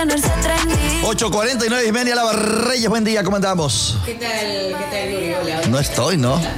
mantenerse trendy. 8:49, Ismenia Lavarreyes, buen día, ¿cómo andamos? ¿Qué tal, Yuri? Hola. No estoy, ¿no? Hola.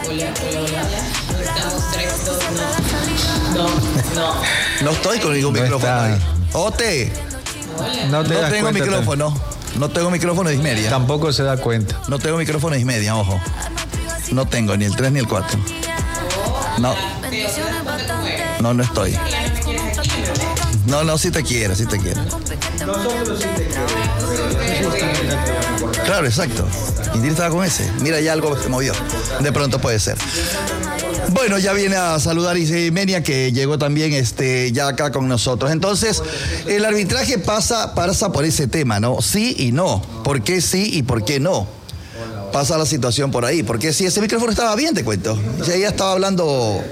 Estamos 3, 2, no. No estoy con ningún micrófono ahí. Ote. No tengo micrófono. No tengo micrófono de Ismedia. Tampoco se da cuenta. No tengo micrófono de Ismedia, ojo. No tengo ni el 3 ni el 4. No. No estoy. No, sí te quiero. Nosotros sí te queremos. Claro, exacto. Indira estaba con ese. Mira, ya algo se movió. De pronto puede ser. Bueno, ya viene a saludar Ismenia, que llegó también ya acá con nosotros. Entonces, el arbitraje pasa por ese tema, ¿no? Sí y no. ¿Por qué sí y por qué no? Pasa la situación por ahí. Porque si ese micrófono estaba bien, te cuento. Ya ella estaba hablando...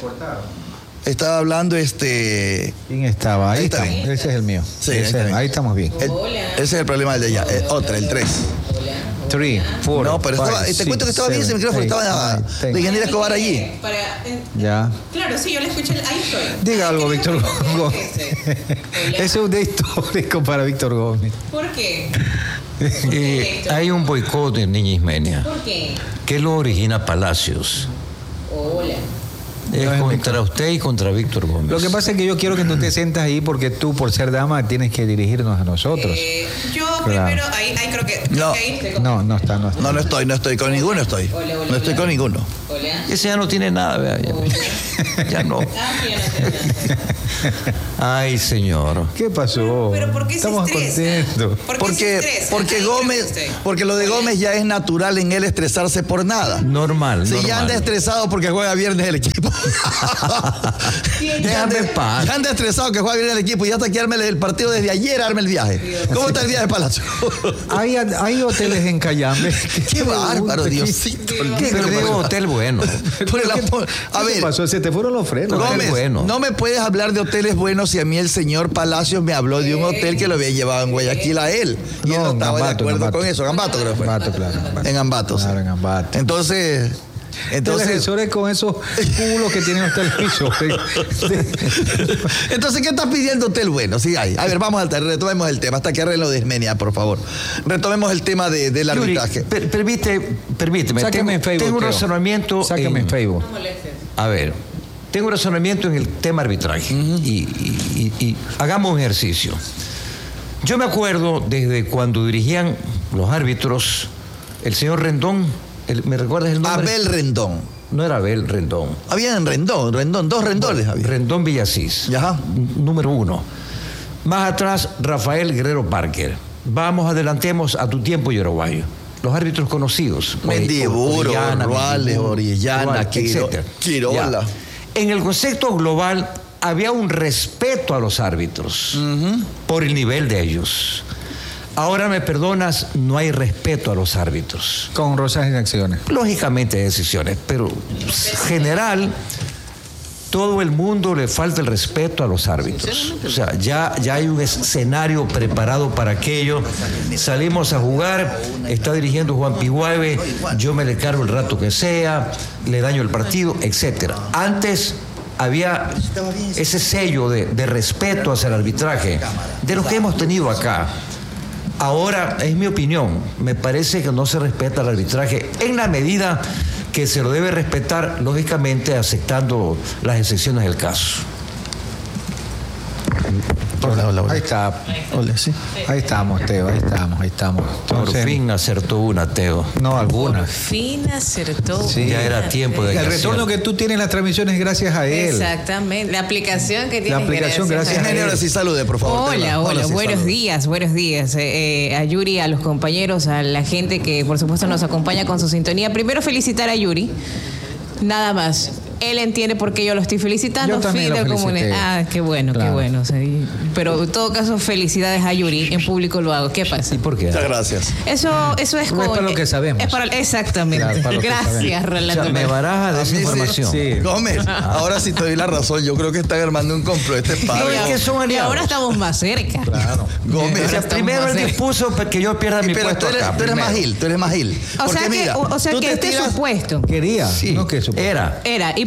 ¿Quién estaba? Ahí está. Ese es el mío. Sí, ahí estamos bien. Ese es el problema del de ella. El 3. 3, 4. No, pero te cuento que estaba bien ese micrófono. Estaba de Ingeniera Escobar allí. Ya. Claro, sí, yo le escuché. Ahí estoy. Diga algo, Víctor Gómez. Es un día histórico para Víctor Gómez. ¿Por qué? Hay un boicot en Niña Ismenia. ¿Por qué? ¿Qué lo origina Palacios? Hola. Es contra usted y contra Víctor Gómez. Lo que pasa es que yo quiero que tú te sientas ahí porque tú, por ser dama, tienes que dirigirnos a nosotros. Yo claro. primero, ahí creo que... No está. No estoy con ninguno, estoy. Hola. No estoy con ninguno. Hola. Ese ya no tiene nada, vea. Ya no. Ay, señor. ¿Qué pasó? ¿Pero por qué se Estamos estresa? contentos. Porque lo de Gómez ya es natural en él estresarse por nada. Normal. Ya anda estresado porque juega viernes el equipo. Déjame en paz. Ya anda estresado que juega viernes el equipo y ya hasta que arme el partido desde ayer, arme el viaje. ¿Cómo está el viaje de Palacio? Hay hoteles en Cayambe. Qué bárbaro, Diosito. Pero hotel bueno. A ver, ¿qué pasó? Se te fueron los frenos. Gómez, bueno. no me puedes hablar de hoteles buenos si a mí el señor Palacios me habló de un hotel que lo había llevado en Guayaquil a él. Y él no estaba de acuerdo con eso. Gambato, creo que fue. Gambato, claro. En Gambato. Claro, en Gambato. Entonces, televisores con esos culos que tienen los televisores. Entonces, ¿qué estás pidiendo hotel bueno? Sí hay. A ver, retomemos el tema, hasta que arreglen lo de Ismenia, por favor. Retomemos el tema del arbitraje. Permíteme. Sáqueme en Facebook. Tengo un razonamiento. Sáqueme en Facebook. A ver, tengo un razonamiento en el tema arbitraje. Y hagamos un ejercicio. Yo me acuerdo desde cuando dirigían los árbitros, el señor Rendón. ¿Me recuerdas el nombre? Abel Rendón. No era Abel Rendón. Había en Rendón, dos Rendones había. Rendón Villasís. Ajá. Número 1. Más atrás, Rafael Guerrero Parker. Vamos, adelantemos a tu tiempo, Yoroguayo. Los árbitros conocidos. Mendiburo, Ruales, Orellana, etc. Quirola. En el concepto global había un respeto a los árbitros por el nivel de ellos. Ahora me perdonas, no hay respeto a los árbitros. Con honrosas acciones. Lógicamente hay decisiones, pero general, todo el mundo le falta el respeto a los árbitros. O sea, ya hay un escenario preparado para aquello. Salimos a jugar, está dirigiendo Juan Piguave, yo me le cargo el rato que sea, le daño el partido, etc. Antes había ese sello de respeto hacia el arbitraje, de lo que hemos tenido acá. Ahora, es mi opinión, me parece que no se respeta el arbitraje en la medida que se lo debe respetar, lógicamente aceptando las excepciones del caso. Hola. Ahí está. Hola, sí. Ahí estamos, Teo, ahí estamos. Por fin acertó una, Teo. No, algunas. Por fin acertó. Sí. Ya era tiempo de que El retorno que tú tienes en las transmisiones es gracias a él. Exactamente. La aplicación que tienes. Gracias a él. Ahora sí salude, por favor. Hola, sí, buenos salude. días. A Yuri, a los compañeros, a la gente que por supuesto nos acompaña con su sintonía. Primero felicitar a Yuri. Nada más. Él entiende por qué yo lo estoy felicitando. Yo también lo felicité. Qué bueno, claro. Qué bueno. O sea, pero en todo caso, felicidades a Yuri. En público lo hago. ¿Qué pasa? ¿Y por qué? Muchas gracias. Eso es No es para lo que sabemos. Exactamente. Claro, para lo que Gracias, sabemos. Rolando. O sea, me baraja de esa información. Sí. Gómez, ahora sí te doy la razón. Yo creo que están armando un complot este No, padre. es que son Y aliados. ahora estamos más cerca. Claro. Gómez. O sea, primero él dispuso para que yo pierda mi Pero puesto tú acá. eres más primero. Gil. O sea que, tú este tiras- supuesto. Quería. Sí, No que supuesto. era. Era, y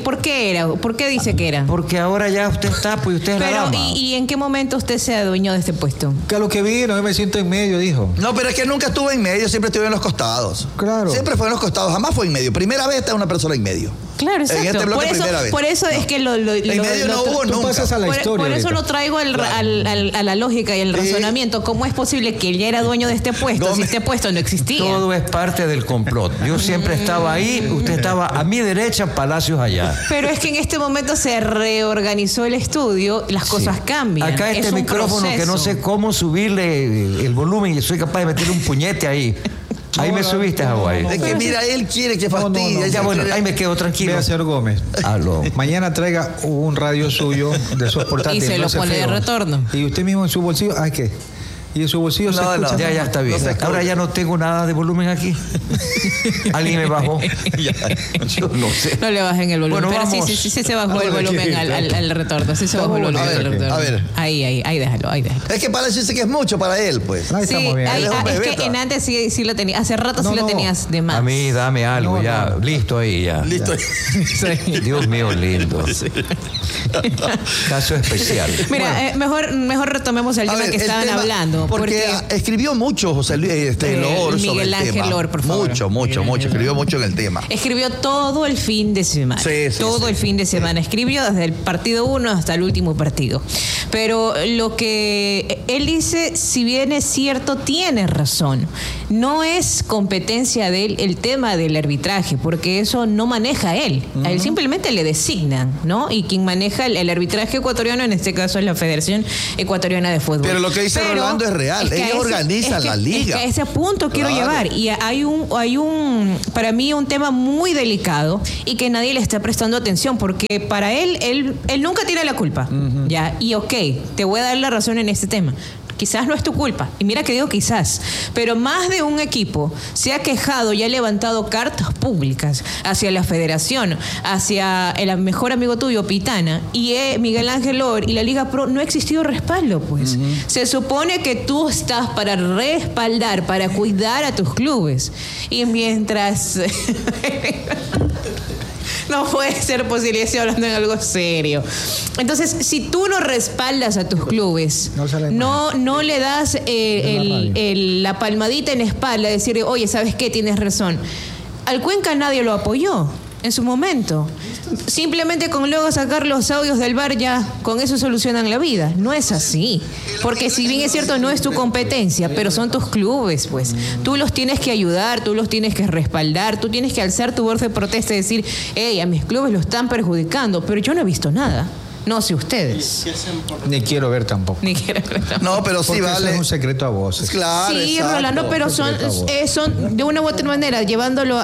por qué era? ¿Por qué dice que era? Porque ahora ya usted está, pues usted es la Pero, dama. ¿y en qué momento usted se adueñó de este puesto? Que a lo que vino, yo me siento en medio, dijo. No, pero es que nunca estuve en medio, siempre estuve en los costados. Claro. Siempre fue en los costados, jamás fue en medio. Primera vez está una persona en medio. Claro, exacto. En este bloque primera vez. Por eso es que lo En medio no hubo Tú nunca. pasas a la historia. Por eso ahorita. lo traigo a la lógica y el razonamiento. ¿Cómo es posible que él ya era dueño de este puesto si Gómez. este puesto no existía? Todo es parte del complot. Yo siempre estaba ahí, usted estaba a mi derecha, Palacios allá. Pero es que en este momento se reorganizó el estudio, las cosas cambian. Acá Es este un micrófono que no proceso. sé cómo subirle el volumen y soy capaz de meterle un puñete ahí. Ahí me subiste, Hawái. Es que mira, él quiere que fastidie. no. ella Ya bueno, quiere- ahí me quedo tranquilo. Vea, señor Gómez. Aló. Mañana traiga un radio suyo de esos portátiles. Y se no lo ese pone de feo. retorno. Y usted mismo en su bolsillo, ay, ¿qué? Y en su bolsillo se No, escucha. no. Ya está bien. No se escucha. Ahora ya no tengo nada de volumen aquí. Alguien me bajó. Yo no sé. No le bajen el volumen. Bueno, pero vamos. sí se bajó el Vamos aquí, volumen al retorno. Sí se bajó el volumen A ver, al retorno. a ver. Ahí déjalo. Es que para dice que es mucho para él, pues. Ahí Sí, estamos bien. ahí- Él es un es bebé, que en antes sí lo tenía. Hace rato sí lo tenías de más. A mí dame algo No, ya. no. Listo ahí ya. Listo. Dios mío, lindo. Caso especial. Mira, mejor retomemos el A tema ver, que el estaban tema- hablando. Porque escribió mucho José Luis Lor sobre Miguel el Ángel tema. Lor, por favor. Mucho. Escribió mucho en el tema. Escribió todo el fin de semana. Sí, todo sí. el fin de semana. Escribió desde el partido 1 hasta el último partido. Pero lo que él dice, si bien es cierto, tiene razón. No es competencia de él el tema del arbitraje, porque eso no maneja él. A él simplemente le designan, ¿no? Y quien maneja el arbitraje ecuatoriano, en este caso, es la Federación Ecuatoriana de Fútbol. Pero lo que dice Rolando es real. que Ellos a organizan la liga. Es que a ese punto quiero Claro. llevar. Y hay un, para mí, un tema muy delicado y que nadie le está prestando atención, porque para él nunca tiene la culpa. ¿Ya? Y ok, te voy a dar la razón en este tema. Quizás no es tu culpa. Y mira que digo quizás. Pero más de un equipo se ha quejado y ha levantado cartas públicas hacia la federación, hacia el mejor amigo tuyo, Pitana, y Miguel Ángel Lor y la Liga Pro. No ha existido respaldo, pues. Se supone que tú estás para respaldar, para cuidar a tus clubes. Y mientras... No puede ser posible, estoy hablando en algo serio. Entonces, si tú no respaldas a tus clubes, no le das la palmadita en la espalda, decir, oye, ¿sabes qué? Tienes razón. Al Cuenca nadie lo apoyó en su momento. Simplemente con luego sacar los audios del bar, ya con eso solucionan la vida. No es así. Porque si bien es cierto, no es tu competencia, pero son tus clubes, pues. Tú los tienes que ayudar, tú los tienes que respaldar, tú tienes que alzar tu voz de protesta y decir, hey, a mis clubes lo están perjudicando, pero yo no he visto nada. No sé ustedes. Ni quiero ver tampoco. Ni quiero ver. No, pero sí Porque eso vale. es un secreto a voces. Claro, Sí, exacto. Rolando, pero son de una u otra manera, llevándolo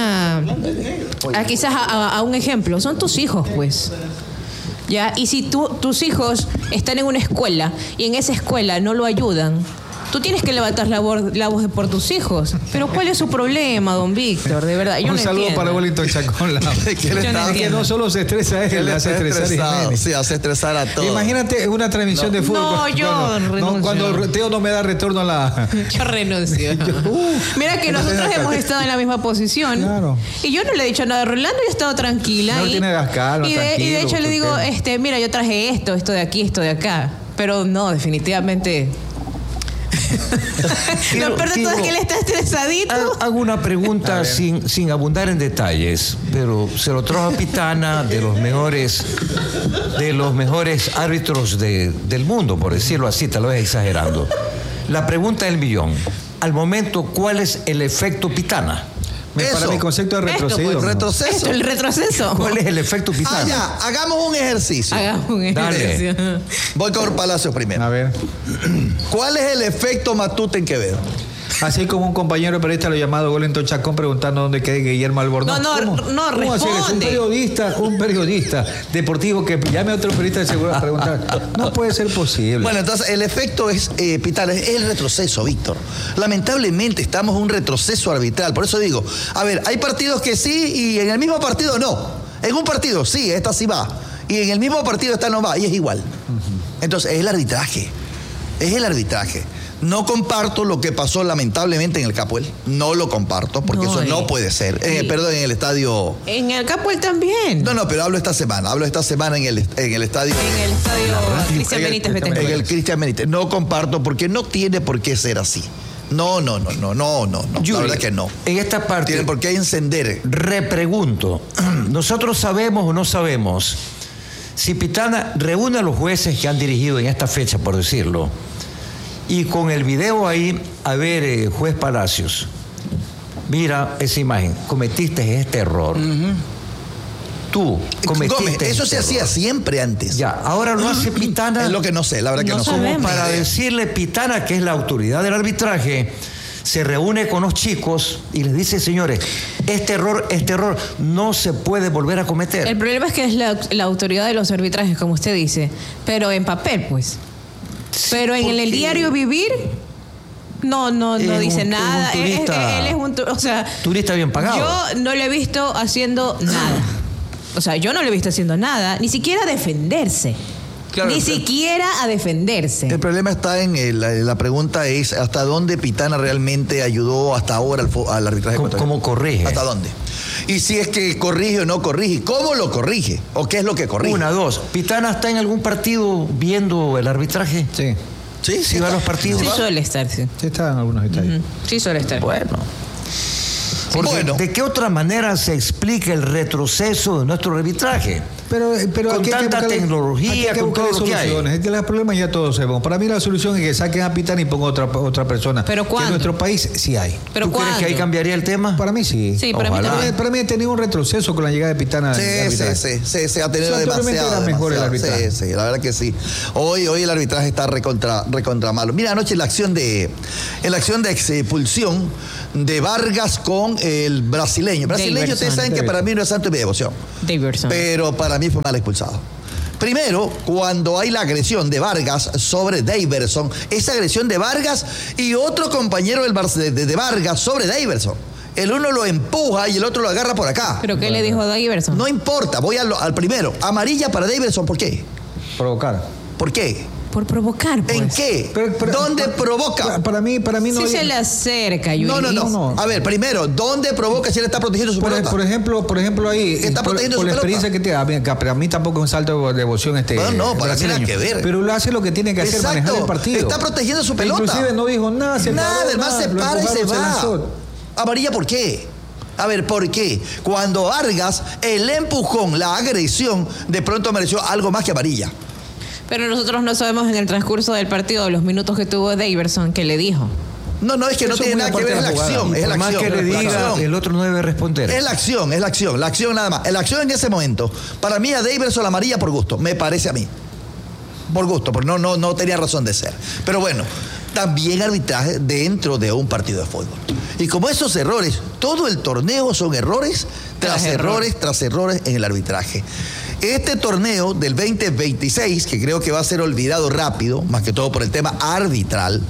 a quizás a un ejemplo, son tus hijos, pues. ¿Ya? Y si tus hijos están en una escuela y en esa escuela no lo ayudan, tú tienes que levantar la voz por tus hijos. Pero ¿cuál es su problema, don Víctor? De verdad, yo Un no saludo entiendo. para Wellington Chacón. Que le Yo no está- Que no solo se estresa él, que le hace está estresar a estresado. Jiménez. Sí, hace estresar a todos. Imagínate una transmisión de fútbol. No, yo renuncio. Cuando Teo no me da retorno a la... Yo renuncio. Mira que nosotros hemos estado en la misma posición. Claro. Y yo no le he dicho nada a Rolando, yo he estado tranquila. No, y, tiene calma, y de tranquilo, hecho le digo, tranquilo. mira, yo traje esto de aquí, esto de acá. Pero no, definitivamente. Lo peor de todo es que él está estresadito. Hago una pregunta sin abundar en detalles, pero se lo trajo a Pitana, de los mejores árbitros del mundo, por decirlo así, tal vez exagerando. La pregunta del millón. Al momento, ¿cuál es el efecto Pitana? Para Eso. mi concepto de retrocedido. Esto, pues, ¿no? Retroceso. Esto, el retroceso. ¿Cuál es el efecto Ah, Pitana? ya, hagamos un ejercicio. Hagamos un Dale. ejercicio. Voy con Palacio primero. A ver. ¿Cuál es el efecto Matute en Quevedo? Así como un compañero periodista lo llamado Wellington Chacón preguntando dónde queda Guillermo Albornoz. No, ¿Cómo hacer eso? responde. Un periodista deportivo que llame a otro periodista de seguridad a preguntar. No puede ser posible. Bueno, entonces el efecto es, Pitana, es el retroceso, Víctor. Lamentablemente estamos en un retroceso arbitral. Por eso digo, a ver, hay partidos que sí y en el mismo partido no. En un partido sí, esta sí va. Y en el mismo partido esta no va y es igual. Entonces es el arbitraje. Es el arbitraje. No comparto lo que pasó lamentablemente en el Capuel. No lo comparto, porque eso no puede ser. Perdón, en el estadio. En el Capuel también. No, pero hablo esta semana en el estadio. En el estadio Cristian Benítez Betancourt. En el Cristian Benítez. No comparto porque no tiene por qué ser así. No. Yuri, la verdad que no. En esta parte. Tienen por qué encender. Repregunto. ¿Nosotros sabemos o no sabemos si Pitana reúne a los jueces que han dirigido en esta fecha, por decirlo? Y con el video ahí, a ver, juez Palacios, mira esa imagen, cometiste este error. Tú cometiste Gómez, eso se hacía siempre antes. Ya, ahora lo hace Pitana. Es lo que no sé, la verdad que no sé. Como para decirle Pitana, que es la autoridad del arbitraje, se reúne con los chicos y les dice, señores, este error no se puede volver a cometer. El problema es que es la autoridad de los arbitrajes, como usted dice, pero en papel, pues. Pero en el diario vivir no dice nada. Turista, él es un turista bien pagado. Yo no le he visto haciendo nada. O sea, yo no le he visto haciendo nada, ni siquiera a defenderse. Claro, ni siquiera a defenderse. El problema está en la pregunta es hasta dónde Pitana realmente ayudó hasta ahora al arbitraje. ¿Cómo corrige? ¿Hasta dónde? Y si es que corrige o no corrige, ¿cómo lo corrige? ¿O qué es lo que corrige? 1, 2. ¿Pitana está en algún partido viendo el arbitraje? Sí. ¿Sí va a los partidos? Sí suele estar, sí. Sí está en algunos estadios. Sí suele estar. Bueno. ¿De qué otra manera se explica el retroceso de nuestro arbitraje? Pero con tanta tecnología, con todo lo que hay. Es que los problemas ya todos sabemos. Para mí la solución es que saquen a Pitana y pongan otra persona. ¿Pero cuándo? Que en nuestro país sí hay. ¿Tú crees que ahí cambiaría el tema? Para mí sí. Sí, para mí también. Para mí ha tenido un retroceso con la llegada de Pitana. Sí, ha tenido demasiado. Mejor el arbitraje. Sí, la verdad que sí. Hoy el arbitraje está recontra malo. Mira, anoche en la acción de expulsión de Vargas con el brasileño. Brasileño, ustedes saben que para mí no es santo y mi devoción. Pero para mí fue mal expulsado. Primero, cuando hay la agresión de Vargas sobre Daverson, esa agresión de Vargas y otro compañero de Vargas sobre Daverson. El uno lo empuja y el otro lo agarra por acá. ¿Pero qué le dijo Daverson? No importa, voy al primero. Amarilla para Daverson, ¿por qué? Provocar. ¿Por qué? Por provocar, pues. ¿En qué? ¿Dónde provoca? Para mí no. Si se le acerca, Yuri. No. A ver, primero, ¿dónde provoca si él está protegiendo su pelota? Por ejemplo ahí. Está protegiendo su pelota. Por la experiencia que tiene. Para mí tampoco es un salto de devoción No, para mí nada que ver. Pero él hace lo que tiene que hacer, manejar el partido. Está protegiendo su pelota. Inclusive no dijo nada. El más se para y se va. Amarilla, ¿por qué? A ver, ¿por qué? Cuando Vargas, el empujón, la agresión, de pronto mereció algo más que amarilla. Pero nosotros no sabemos en el transcurso del partido los minutos que tuvo Daverson que le dijo. No, es que no tiene nada que ver, es la acción. Es la acción. Más que le diga, el otro no debe responder. Es la acción nada más. La acción en ese momento, para mí a Daverson la amarilla por gusto, me parece a mí. Por gusto, porque no tenía razón de ser. Pero bueno, también arbitraje dentro de un partido de fútbol. Y como esos errores, todo el torneo son errores tras errores en el arbitraje. Este torneo del 2026, que creo que va a ser olvidado rápido, más que todo por el tema arbitral,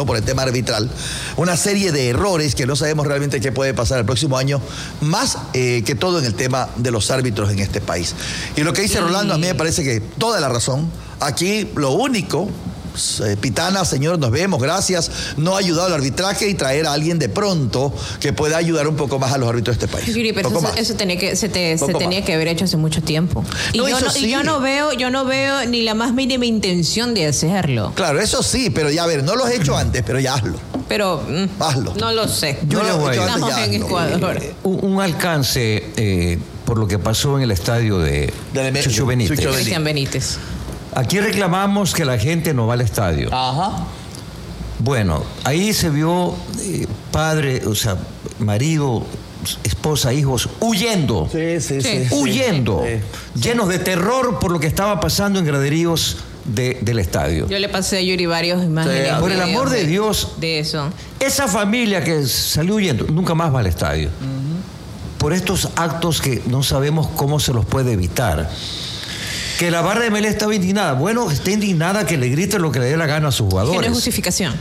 una serie de errores que no sabemos realmente qué puede pasar el próximo año, más que todo en el tema de los árbitros en este país. Y lo que dice Rolando, a mí me parece que toda la razón. Aquí lo único, Pitana, señor, nos vemos, gracias. No ha ayudado al arbitraje y traer a alguien de pronto que pueda ayudar un poco más a los árbitros de este país. Yuri, pero eso tenía que haber hecho hace mucho tiempo. Y yo no veo ni la más mínima intención de hacerlo. Claro, eso sí, pero ya a ver, no lo has hecho antes, pero ya hazlo. Pero hazlo. No lo sé. Estamos en Ecuador. Un alcance por lo que pasó en el estadio de Chucho Benítez. Cristian Benítez. Aquí reclamamos que la gente no va al estadio. Ajá. Bueno, ahí se vio padre, marido, esposa, hijos, huyendo. Sí. Huyendo. Llenos de terror por lo que estaba pasando en graderíos del estadio. Yo le pasé a Yuri varios imágenes. Por el amor de Dios. De eso. Esa familia que salió huyendo nunca más va al estadio. Por estos actos que no sabemos cómo se los puede evitar. Que la barra de Melé estaba indignada. Bueno, está indignada que le grite lo que le dé la gana a sus jugadores. Que no es justificación.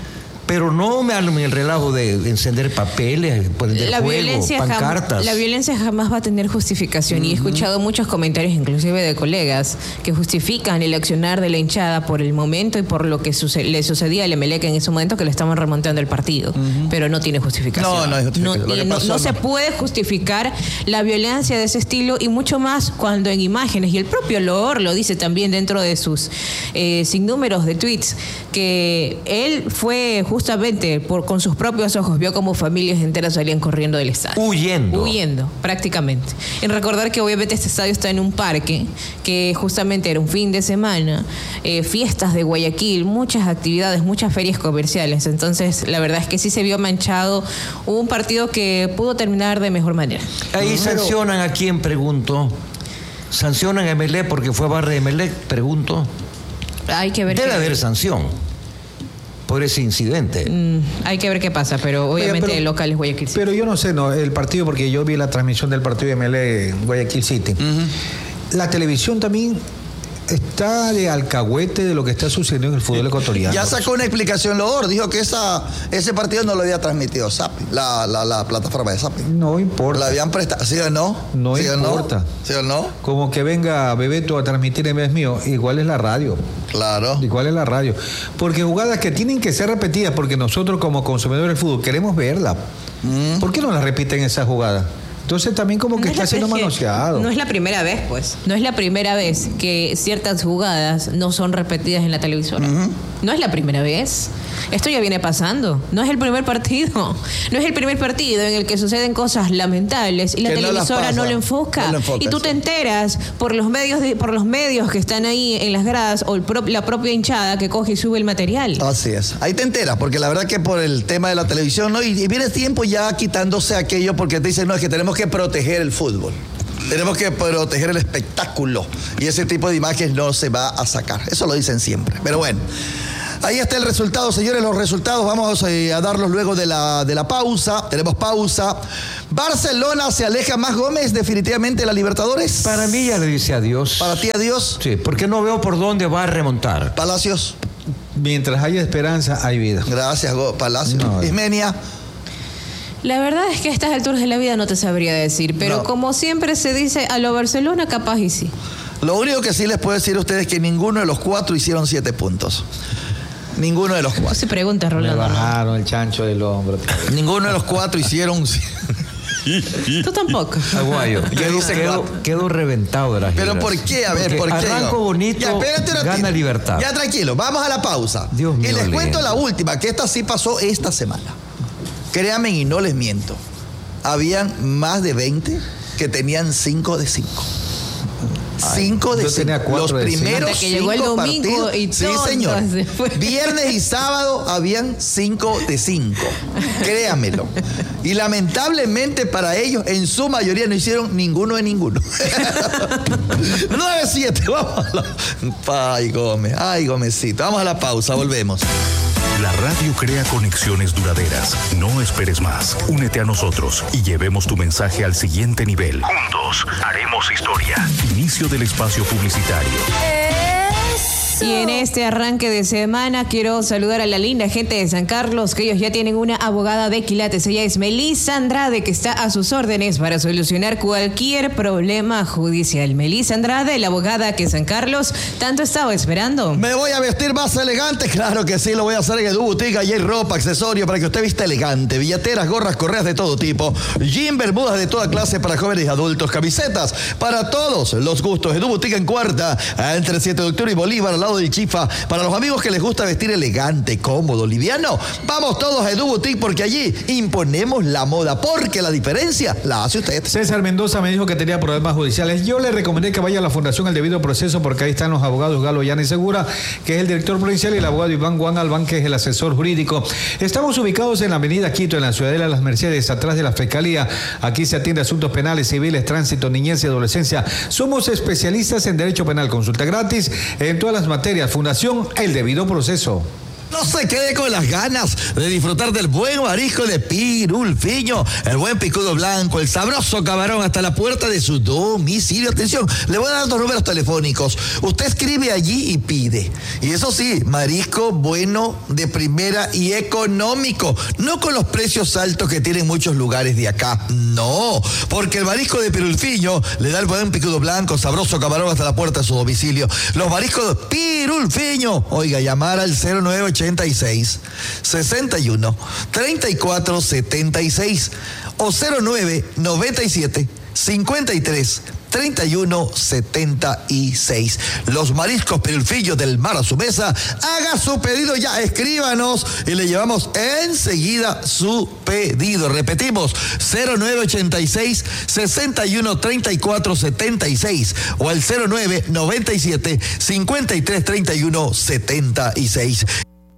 Pero no me armen el relajo de encender papeles, prender fuego, pancartas. La violencia jamás va a tener justificación. Y he escuchado muchos comentarios, inclusive de colegas, que justifican el accionar de la hinchada por el momento y por lo que le sucedía al Emelec en ese momento, que le estaban remontando el partido. Pero no tiene justificación. No hay justificación. No se puede justificar la violencia de ese estilo, y mucho más cuando en imágenes, y el propio Loor lo dice también dentro de sus sinnúmeros de tweets, que él fue justamente con sus propios ojos, vio como familias enteras salían corriendo del estadio. Huyendo, prácticamente. En recordar que obviamente este estadio está en un parque, que justamente era un fin de semana, fiestas de Guayaquil, muchas actividades, muchas ferias comerciales. Entonces, la verdad es que sí se vio manchado un partido que pudo terminar de mejor manera. Ahí sancionan a quién, pregunto. ¿Sancionan a Emelec porque fue barra de Emelec? Pregunto. Hay que ver. Debe haber sanción por ese incidente. Hay que ver qué pasa, pero obviamente el local es Guayaquil City. Pero yo no sé, el partido, porque yo vi la transmisión del partido de MLE en Guayaquil City. La televisión también está de alcahuete de lo que está sucediendo en el fútbol ecuatoriano. Ya sacó una explicación Loor, dijo que ese partido no lo había transmitido Zapping, la plataforma de Zapping. No importa. ¿La habían prestado? ¿Sí o no? No ¿Sí importa. ¿Sí o no? Como que venga Bebeto a transmitir en vez mío, igual es la radio. Claro. Igual es la radio. Porque jugadas que tienen que ser repetidas, porque nosotros como consumidores del fútbol queremos verla. ¿Por qué no las repiten esas jugadas? Entonces también como que no está siendo manoseado. No es la primera vez, pues. No es la primera vez que ciertas jugadas no son repetidas en la televisora. No es la primera vez. Esto ya viene pasando. No es el primer partido. No es el primer partido en el que suceden cosas lamentables y la televisora no lo enfoca. Y tú te enteras por los medios que están ahí en las gradas, o la propia hinchada que coge y sube el material. Así es. Ahí te enteras, porque la verdad que por el tema de la televisión, ¿no? Y viene tiempo ya quitándose aquello, porque te dicen, no, es que tenemos que proteger el fútbol. Tenemos que proteger el espectáculo. Y ese tipo de imágenes no se va a sacar. Eso lo dicen siempre. Pero bueno. Ahí está el resultado, señores, los resultados vamos a darlos luego de la pausa. Tenemos pausa. ¿Barcelona se aleja más, Gómez, definitivamente de la Libertadores? Para mí ya le dice adiós. ¿Para ti adiós? Sí, porque no veo por dónde va a remontar. Palacios. Mientras haya esperanza, hay vida. Gracias, Palacios. Ismenia. La verdad es que a estas alturas de la vida no te sabría decir, pero como siempre se dice, a lo Barcelona capaz y sí. Lo único que sí les puedo decir a ustedes es que ninguno de los 4 hicieron 7 puntos. Ninguno de los 4. No se pregunta, Rolando. Me bajaron el chancho del hombro. Ninguno de los 4 hicieron. Tú tampoco. Aguayo. Quedo reventado de la giras. ¿Pero por qué? A ver, ¿por qué? Arranco bonito, ya, gana Libertad. Ya, tranquilo. Vamos a la pausa. Dios mío, y les cuento la última, que esta sí pasó esta semana. Créanme y no les miento. Habían más de 20 que tenían 5 de 5. 5 de 5. Los primeros 5 partidos. Y sí, señor. Viernes y sábado habían 5 de 5. Créamelo. Y lamentablemente para ellos, en su mayoría, no hicieron ninguno de ninguno. 9-7. Vamos a la... Ay, Gómezcito. Vamos a la pausa. Volvemos. La radio crea conexiones duraderas. No esperes más. Únete a nosotros y llevemos tu mensaje al siguiente nivel. Juntos haremos historia. Inicio del espacio publicitario. Y en este arranque de semana quiero saludar a la linda gente de San Carlos, que ellos ya tienen una abogada de quilates. Ella es Melissa Andrade, que está a sus órdenes para solucionar cualquier problema judicial. Melissa Andrade, la abogada que San Carlos tanto estaba esperando. ¿Me voy a vestir más elegante? Claro que sí, lo voy a hacer en Edu Boutique. Allí hay ropa, accesorio para que usted vista elegante. Billeteras, gorras, correas de todo tipo. Jean, bermudas de toda clase para jóvenes y adultos. Camisetas para todos los gustos. Edu Boutique en Cuarta, entre 7 de octubre y Bolívar, al lado del Chifa. Para los amigos que les gusta vestir elegante, cómodo, liviano, vamos todos a Edu Boutique, porque allí imponemos la moda, porque la diferencia la hace usted. César Mendoza me dijo que tenía problemas judiciales. Yo le recomendé que vaya a la Fundación El Debido Proceso, porque ahí están los abogados Galo Llana y Segura, que es el director provincial, y el abogado Iván Juan Albán, que es el asesor jurídico. Estamos ubicados en la avenida Quito, en la Ciudadela de las Mercedes, atrás de la Fiscalía. Aquí se atiende asuntos penales, civiles, tránsito, niñez y adolescencia. Somos especialistas en derecho penal. Consulta gratis en todas las materias. Fundación El Debido Proceso. No se quede con las ganas de disfrutar del buen marisco de Pirulfiño, el buen picudo blanco, el sabroso camarón hasta la puerta de su domicilio. Atención, le voy a dar 2 números telefónicos. Usted escribe allí y pide. Y eso sí, marisco bueno, de primera y económico. No con los precios altos que tienen muchos lugares de acá. No, porque el marisco de Pirulfiño le da el buen picudo blanco, sabroso camarón hasta la puerta de su domicilio. Los mariscos de Pirulfiño. Oiga, llamar al 0986 61 34 76 o 0997 53 31 76. Los mariscos Pirulfiño del mar a su mesa. Haga su pedido ya, escríbanos y le llevamos enseguida su pedido. Repetimos, 0986 61 34 76 o al 0997 53 31 76.